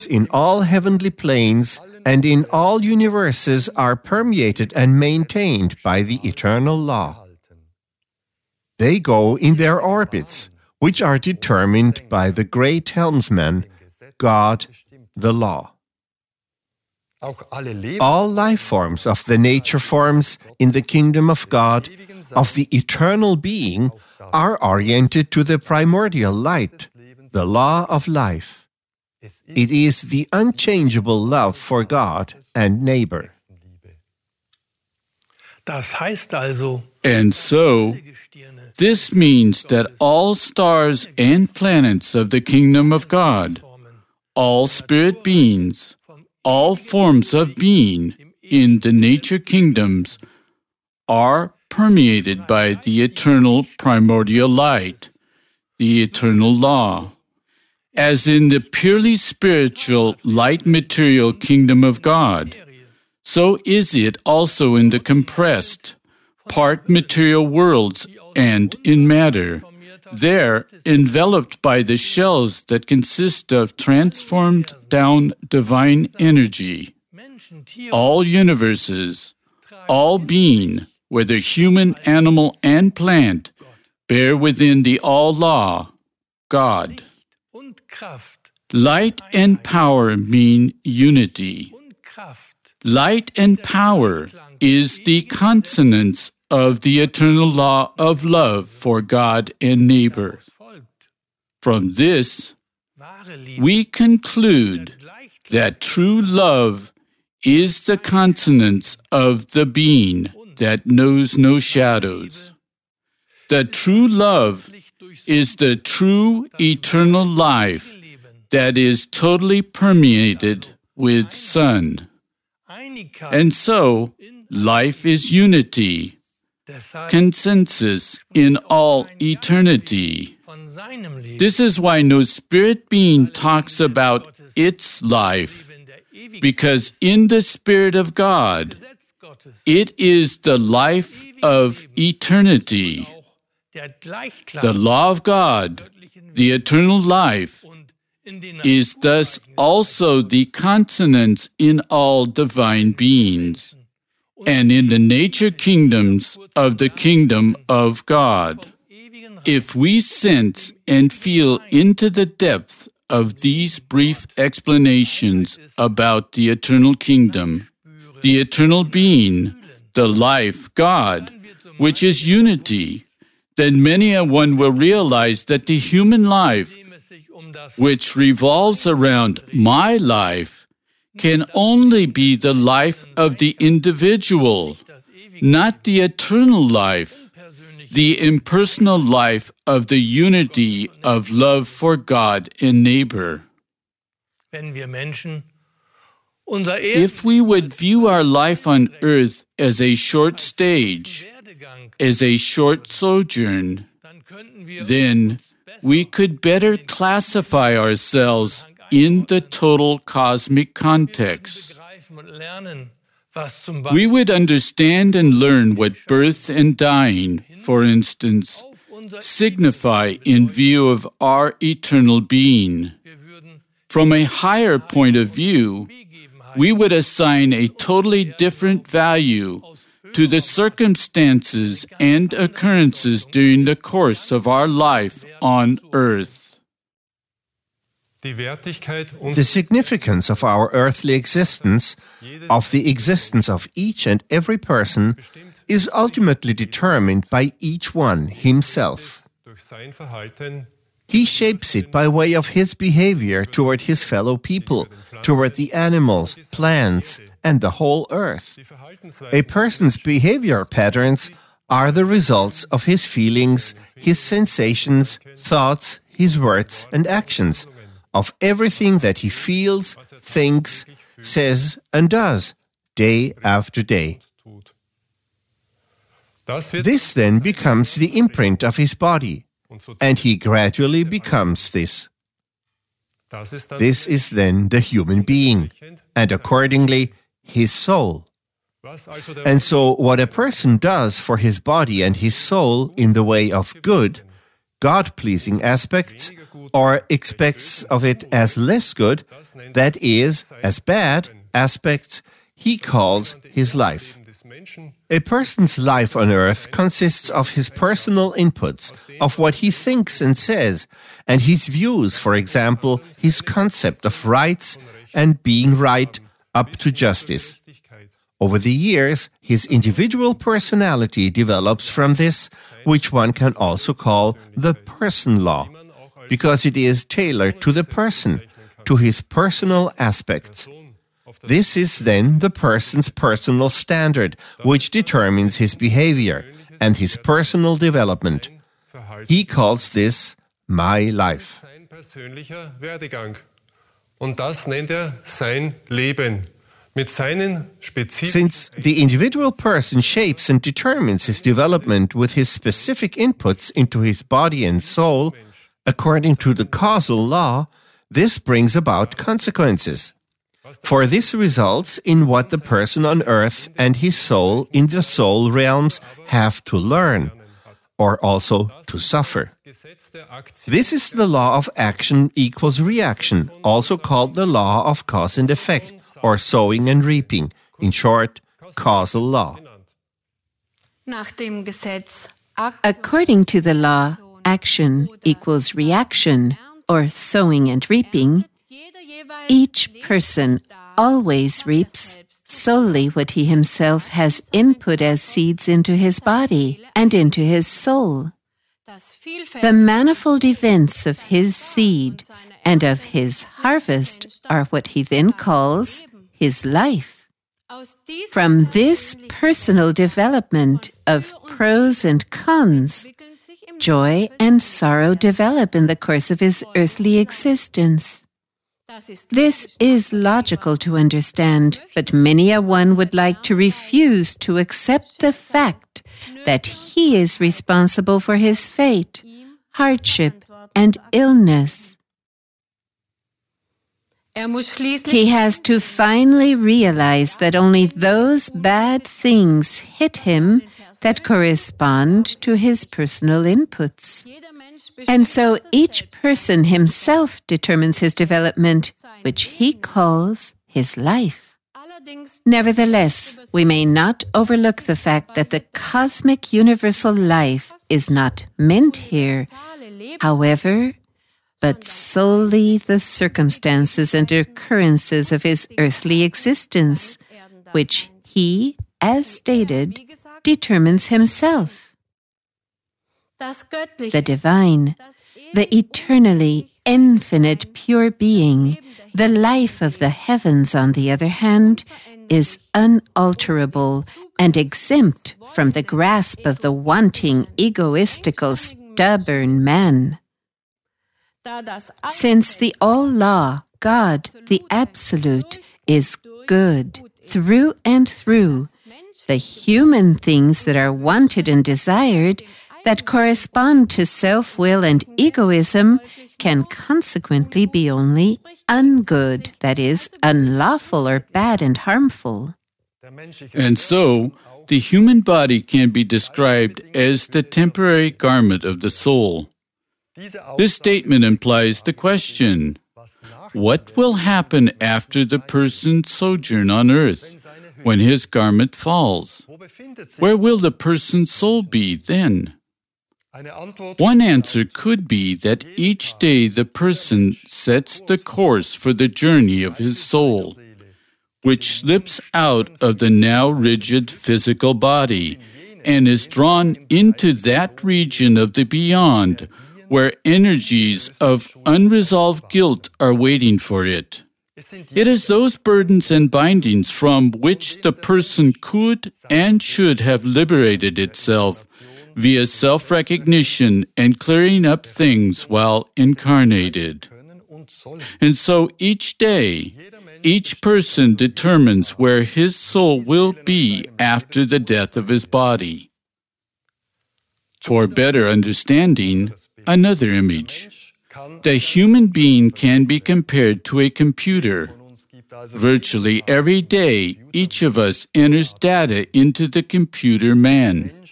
in all heavenly planes and in all universes are permeated and maintained by the eternal law. They go in their orbits, which are determined by the great helmsman, God, the law. All life forms of the nature forms in the kingdom of God, of the eternal being, are oriented to the primordial light, the law of life. It is the unchangeable love for God and neighbor. And so, this means that all stars and planets of the kingdom of God, all spirit beings, all forms of being in the nature kingdoms are permeated by the eternal primordial light, the eternal law. As in the purely spiritual light material kingdom of God, so is it also in the compressed, part material worlds and in matter. There, enveloped by the shells that consist of transformed down divine energy, all universes, all being, whether human, animal, and plant, bear within the all-law, God. Light and power mean unity. Light and power is the consonance of the eternal law of love for God and neighbor. From this, we conclude that true love is the consonance of the being that knows no shadows. The true love is the true eternal life that is totally permeated with sun. And so, life is unity, consensus in all eternity. This is why no spirit being talks about its life, because in the Spirit of God, it is the life of eternity. The law of God, the eternal life, is thus also the consonance in all divine beings, and in the nature kingdoms of the kingdom of God. If we sense and feel into the depth of these brief explanations about the eternal kingdom, the eternal being, the life, God, which is unity, then many a one will realize that the human life, which revolves around my life, can only be the life of the individual, not the eternal life, the impersonal life of the unity of love for God and neighbor. If we would view our life on earth as a short stage, as a short sojourn, then we could better classify ourselves in the total cosmic context. We would understand and learn what birth and dying, for instance, signify in view of our eternal being. From a higher point of view, we would assign a totally different value to the circumstances and occurrences during the course of our life on earth. The significance of our earthly existence, of the existence of each and every person, is ultimately determined by each one himself. He shapes it by way of his behavior toward his fellow people, toward the animals, plants, and the whole earth. A person's behavior patterns are the results of his feelings, his sensations, thoughts, his words and actions, of everything that he feels, thinks, says, and does, day after day. This then becomes the imprint of his body, and he gradually becomes this. This is then the human being, and accordingly, his soul. And so what a person does for his body and his soul in the way of good God-pleasing aspects or expects of it as less good, that is, as bad aspects, he calls his life. A person's life on earth consists of his personal inputs, of what he thinks and says, and his views, for example, his concept of rights and being right up to justice. Over the years, his individual personality develops from this, which one can also call the person law, because it is tailored to the person, to his personal aspects. This is then the person's personal standard, which determines his behavior and his personal development. He calls this my life. Und das nennt sein Leben. Since the individual person shapes and determines his development with his specific inputs into his body and soul, according to the causal law, this brings about consequences. For this results in what the person on earth and his soul in the soul realms have to learn, or also to suffer. This is the law of action equals reaction, also called the law of cause and effect, or sowing and reaping, in short, causal law. According to the law, action equals reaction, or sowing and reaping, each person always reaps solely what he himself has input as seeds into his body and into his soul. The manifold events of his seed and of his harvest are what he then calls his life. From this personal development of pros and cons, joy and sorrow develop in the course of his earthly existence. This is logical to understand, but many a one would like to refuse to accept the fact that he is responsible for his fate, hardship, and illness. He has to finally realize that only those bad things hit him that correspond to his personal inputs. And so each person himself determines his development, which he calls his life. Nevertheless, we may not overlook the fact that the cosmic universal life is not meant here, however, but solely the circumstances and occurrences of his earthly existence, which he, as stated, determines himself. The divine, the eternally infinite pure being, the life of the heavens, on the other hand, is unalterable and exempt from the grasp of the wanting, egoistical, stubborn man. Since the all-law, God, the Absolute, is good through and through, the human things that are wanted and desired, that correspond to self-will and egoism, can consequently be only ungood, that is, unlawful or bad and harmful. And so, the human body can be described as the temporary garment of the soul. This statement implies the question, what will happen after the person's sojourn on earth, when his garment falls? Where will the person's soul be then? One answer could be that each day the person sets the course for the journey of his soul, which slips out of the now rigid physical body and is drawn into that region of the beyond where energies of unresolved guilt are waiting for it. It is those burdens and bindings from which the person could and should have liberated itself via self-recognition and clearing up things while incarnated. And so each day, each person determines where his soul will be after the death of his body. For better understanding, another image. The human being can be compared to a computer. Virtually every day, each of us enters data into the computer man.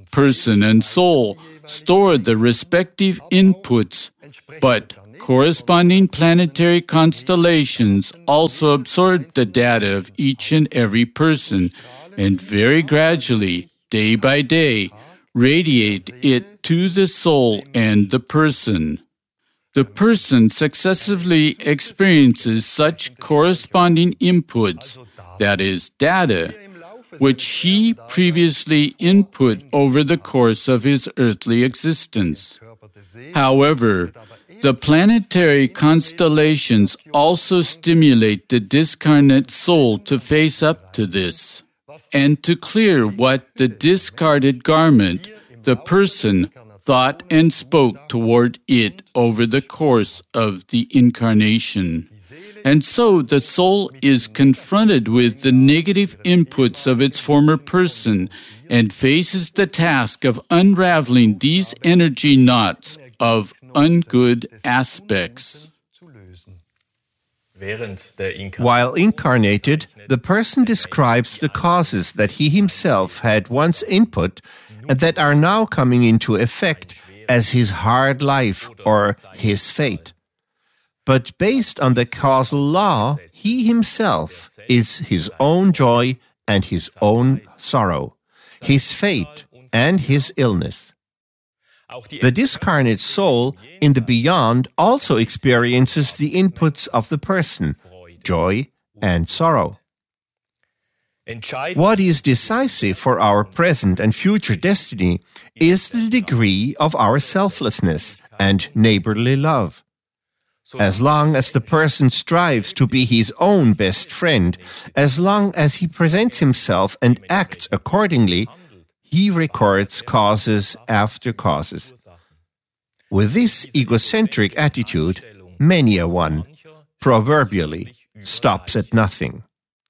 person and soul store the respective inputs, but corresponding planetary constellations also absorb the data of each and every person and very gradually, day by day, radiate it to the soul and the person. The person successively experiences such corresponding inputs, that is, data, which he previously input over the course of his earthly existence. However, the planetary constellations also stimulate the discarnate soul to face up to this, and to clear what the discarded garment, the person, thought and spoke toward it over the course of the incarnation. And so the soul is confronted with the negative inputs of its former person and faces the task of unraveling these energy knots of ungood aspects. While incarnated, the person describes the causes that he himself had once input and that are now coming into effect as his hard life or his fate. But based on the causal law, he himself is his own joy and his own sorrow, his fate and his illness. The discarnate soul in the beyond also experiences the inputs of the person, joy and sorrow. What is decisive for our present and future destiny is the degree of our selflessness and neighborly love. As long as the person strives to be his own best friend, as long as he presents himself and acts accordingly, he records causes after causes. With this egocentric attitude, many a one, proverbially, stops at nothing.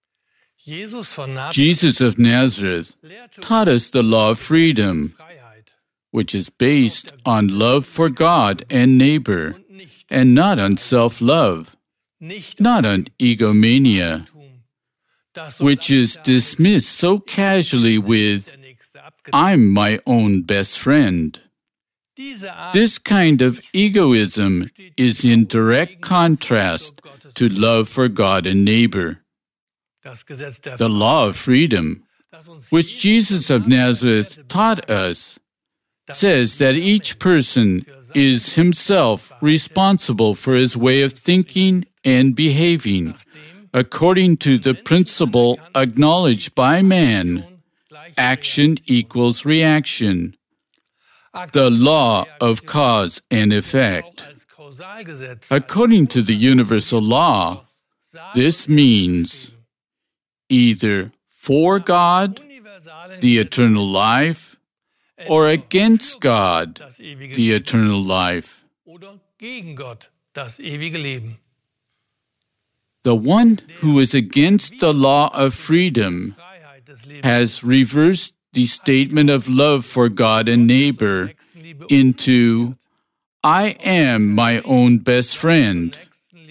Jesus of Nazareth taught us the law of freedom, which is based on love for God and neighbor, and not on self-love, not on egomania, which is dismissed so casually with, "I'm my own best friend." This kind of egoism is in direct contrast to love for God and neighbor. The law of freedom, which Jesus of Nazareth taught us, says that each person is himself responsible for his way of thinking and behaving, according to the principle acknowledged by man, action equals reaction, the law of cause and effect. According to the universal law, this means either for God, the eternal life, or against God, the eternal life. The one who is against the law of freedom has reversed the statement of love for God and neighbor into, "I am my own best friend."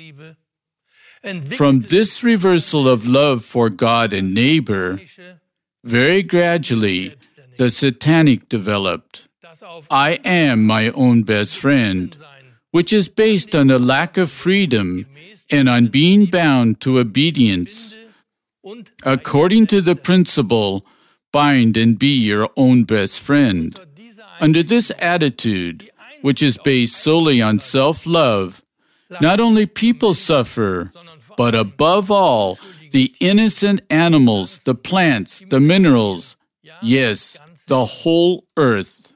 From this reversal of love for God and neighbor, very gradually, the satanic developed. "I am my own best friend," which is based on a lack of freedom and on being bound to obedience. According to the principle, bind and be your own best friend. Under this attitude, which is based solely on self-love, not only people suffer, but above all, the innocent animals, the plants, the minerals, yes, the whole earth.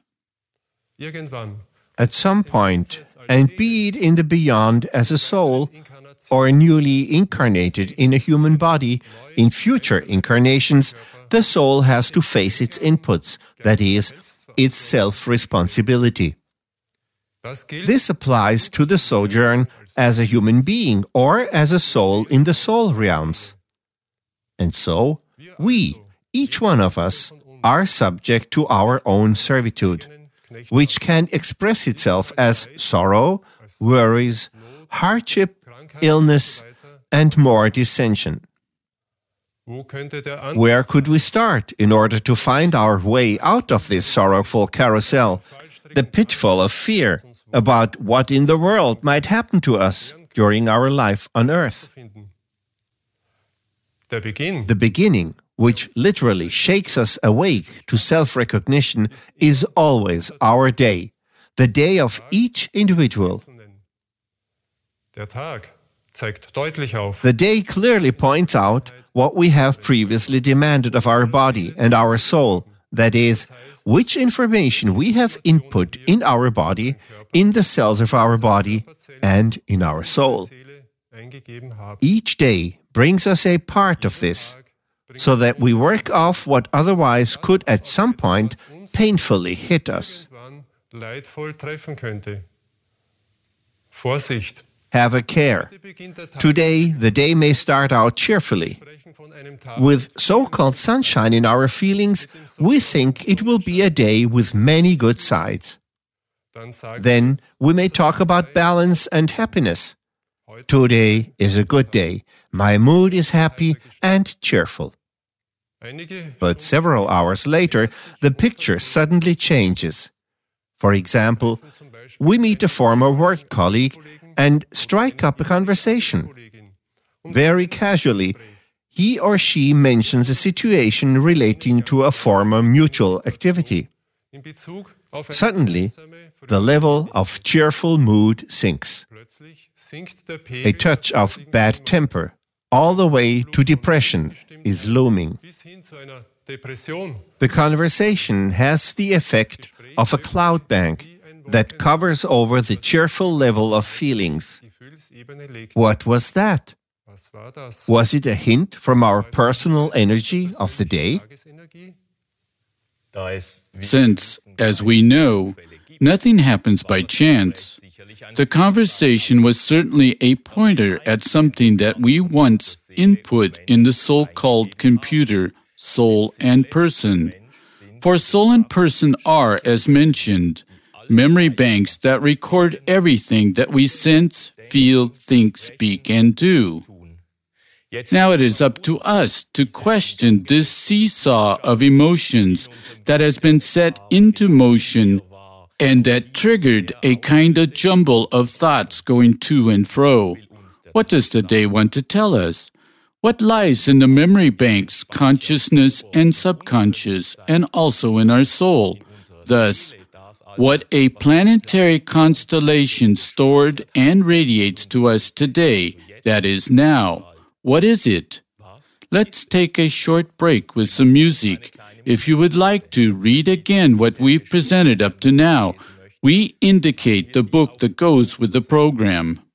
At some point, and be it in the beyond as a soul, or newly incarnated in a human body, in future incarnations, the soul has to face its inputs, that is, its self-responsibility. This applies to the sojourn as a human being or as a soul in the soul realms. And so, we, each one of us, are subject to our own servitude, which can express itself as sorrow, worries, hardship, illness, and more dissension. Wo könnte der Anfang Where could we start in order to find our way out of this sorrowful carousel, the pitfall of fear about what in the world might happen to us during our life on earth? finden? Der Beginn The beginning, which literally shakes us awake to self-recognition, is always our day, the day of each individual. Der Tag zeigt deutlich auf, The day clearly points out what we have previously demanded of our body and our soul, that is, which information we have input in our body, in the cells of our body, and in our soul. Seele eingegeben haben. Each day brings us a part of this, so that we work off what otherwise could at some point painfully hit us. Irgendwann leidvoll treffen könnte. Vorsicht! Have a care. Heute beginnt der Tag. Today, the day may start out cheerfully. Sprechen von einem Tag. With so-called sunshine in our feelings, we think it will be a day with many good sides. Dann sagt Then we may talk about balance and happiness. Today is a good day. My mood is happy and cheerful. einige But several hours later, the picture suddenly changes. For example, we meet a former work colleague and strike up a conversation. Kollegin. Very casually, he or she mentions a situation relating to a former mutual activity. In Bezug auf eine Suddenly, gemeinsame the level of cheerful mood sinks. Plötzlich sinkt der A Pegel touch of bad temper, all the way to depression, is looming. bis hin zu einer Depression. The conversation has the effect of a cloud bank that covers over the cheerful level of feelings. Gefühlsebene legt. What was that? Was war das? Was it a hint from our personal energy of the day? Tagesenergie? Since, as we know, nothing happens by chance, the conversation was certainly a pointer at something that we once input in the so-called computer, soul and person. For soul and person are, as mentioned, memory banks that record everything that we sense, feel, think, speak, and do. Now it is up to us to question this seesaw of emotions that has been set into motion and that triggered a kind of jumble of thoughts going to and fro. What does the day want to tell us? What lies in the memory banks, consciousness and subconscious, and also in our soul? Thus, what a planetary constellation stored and radiates to us today, that is now. What is it? Let's take a short break with some music. If you would like to read again what we've presented up to now, we indicate the book that goes with the program.